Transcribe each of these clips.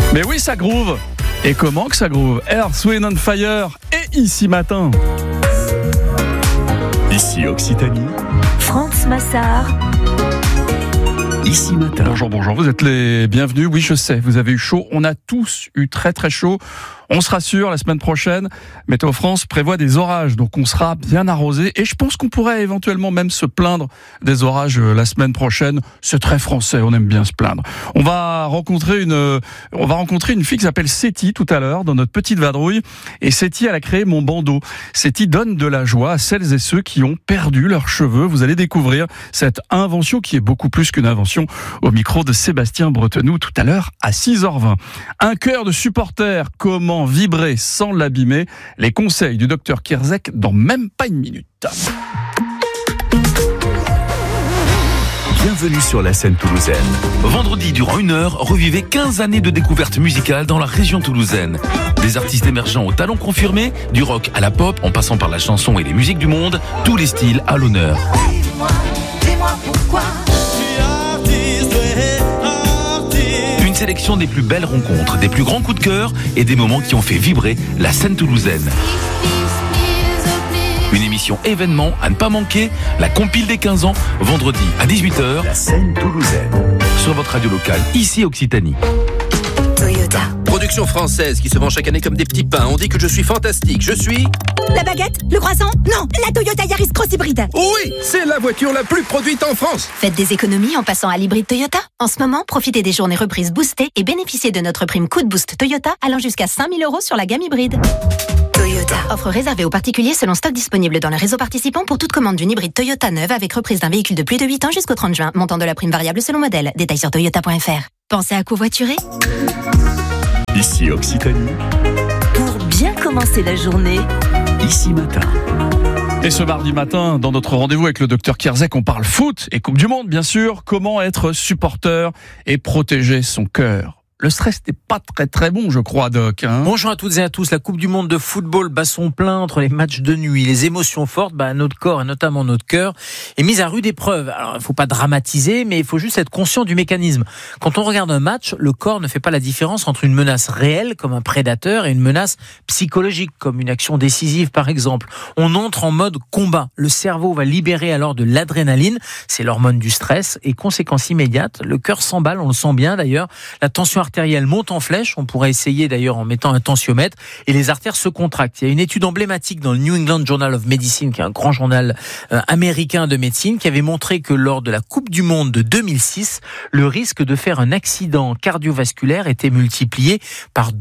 Mais oui, ça groove. Et comment que ça groove? Earth, Wind and Fire et Ici Matin. Ici Occitanie. France Massard. Ici Matin. Bonjour, vous êtes les bienvenus. Oui, je sais, vous avez eu chaud. On a tous eu très très chaud. On se rassure, la semaine prochaine, Météo France prévoit des orages, donc on sera bien arrosé. Et je pense qu'on pourrait éventuellement même se plaindre des orages la semaine prochaine. C'est très français, on aime bien se plaindre. On va rencontrer une fille qui s'appelle Séti tout à l'heure dans notre petite vadrouille. Et Séti, elle a créé Mon Bandeau. Séti donne de la joie à celles et ceux qui ont perdu leurs cheveux. Vous allez découvrir cette invention qui est beaucoup plus qu'une invention au micro de Sébastien Bretenoux tout à l'heure à 6h20. Un cœur de supporter, comment vibrer sans l'abîmer? Les conseils du docteur Kierzek dans même pas une minute. Bienvenue sur la scène toulousaine. Vendredi, durant 1 heure, revivez 15 années de découvertes musicales dans la région toulousaine. Des artistes émergents aux talents confirmés, du rock à la pop, en passant par la chanson et les musiques du monde, tous les styles à l'honneur. Dis-moi pourquoi. Une sélection des plus belles rencontres, des plus grands coups de cœur et des moments qui ont fait vibrer la scène toulousaine. Une émission événement à ne pas manquer, la compile des 15 ans, vendredi à 18h, La scène toulousaine. sur votre radio locale, ici Occitanie. Toyota. Production française qui se vend chaque année comme des petits pains. On dit que je suis fantastique. Je suis... La baguette? Le croissant? Non, la Toyota Yaris Cross Hybride. Oui, c'est la voiture la plus produite en France. Faites des économies en passant à l'hybride Toyota. En ce moment, profitez des journées reprises boostées et bénéficiez de notre prime coup de boost Toyota allant jusqu'à 5 000 € sur la gamme hybride. Toyota. Offre réservée aux particuliers selon stock disponible dans le réseau participant pour toute commande d'une hybride Toyota neuve avec reprise d'un véhicule de plus de 8 ans jusqu'au 30 juin. Montant de la prime variable selon modèle. Détails sur toyota.fr. Pensez à covoiturer? Ici Occitanie. Pour bien commencer la journée. Ici Matin. Et ce mardi matin, dans notre rendez-vous avec le docteur Kierzek, on parle foot et Coupe du Monde, bien sûr. Comment être supporter et protéger son cœur? Le stress n'est pas très bon, je crois, Doc. Bonjour à toutes et à tous. La Coupe du Monde de football bat son plein entre les matchs de nuit. Les émotions fortes, notre corps et notamment notre cœur est mise à rude épreuve. Alors, il ne faut pas dramatiser, mais il faut juste être conscient du mécanisme. Quand on regarde un match, le corps ne fait pas la différence entre une menace réelle, comme un prédateur, et une menace psychologique, comme une action décisive, par exemple. On entre en mode combat. Le cerveau va libérer alors de l'adrénaline. C'est l'hormone du stress. Et conséquence immédiate, le cœur s'emballe, on le sent bien d'ailleurs. La tension artérielle monte en flèche, on pourrait essayer d'ailleurs en mettant un tensiomètre, et les artères se contractent. Il y a une étude emblématique dans le New England Journal of Medicine, qui est un grand journal américain de médecine, qui avait montré que lors de la Coupe du Monde de 2006, le risque de faire un accident cardiovasculaire était multiplié par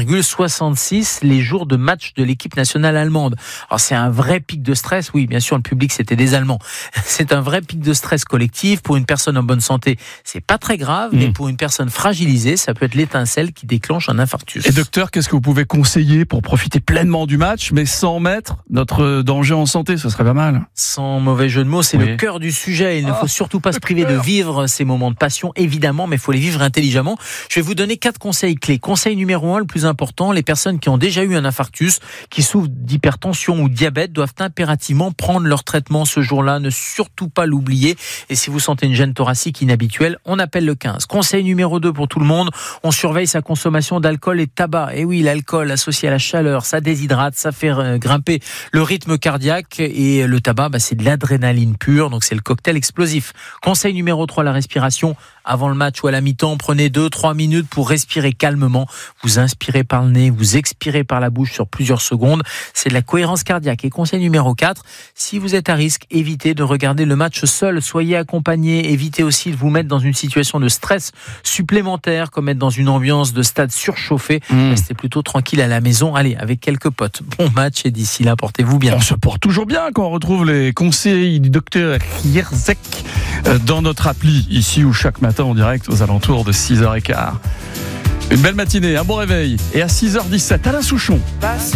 2,66 les jours de match de l'équipe nationale allemande. Alors c'est un vrai pic de stress, oui bien sûr le public c'était des Allemands, c'est un vrai pic de stress collectif. Pour une personne en bonne santé, c'est pas très grave, mais pour une personne fragilisée, ça peut être l'étincelle qui déclenche un infarctus. Et docteur, qu'est-ce que vous pouvez conseiller pour profiter pleinement du match, mais sans mettre notre danger en santé? Ce serait pas mal. Sans mauvais jeu de mots, c'est Oui. le cœur du sujet. Il ne faut surtout pas se priver de vivre ces moments de passion, évidemment, mais il faut les vivre intelligemment. Je vais vous donner 4 conseils clés. Conseil numéro 1, le plus important, les personnes qui ont déjà eu un infarctus, qui souffrent d'hypertension ou de diabète, doivent impérativement prendre leur traitement ce jour-là. Ne surtout pas l'oublier. Et si vous sentez une gêne thoracique inhabituelle, on appelle le 15. Conseil numéro 2 pour tout le monde, on surveille sa consommation d'alcool et de tabac. Et oui, l'alcool associé à la chaleur, ça déshydrate, ça fait grimper le rythme cardiaque, et le tabac, c'est de l'adrénaline pure, donc c'est le cocktail explosif. Conseil numéro 3, la respiration. Avant le match ou à la mi-temps, prenez 2-3 minutes pour respirer calmement. Vous inspirez par le nez, vous expirez par la bouche sur plusieurs secondes. C'est de la cohérence cardiaque. Et conseil numéro 4, si vous êtes à risque, évitez de regarder le match seul. Soyez accompagné. Évitez aussi de vous mettre dans une situation de stress supplémentaire, comme être dans une ambiance de stade surchauffé. Restez plutôt tranquille à la maison. Allez, avec quelques potes. Bon match, et d'ici là, portez-vous bien. On se porte toujours bien quand on retrouve les conseils du docteur Kierzek dans notre appli, ici ou chaque matin en direct aux alentours de 6h15. Une belle matinée, un bon réveil. Et à 6h17, Alain Souchon.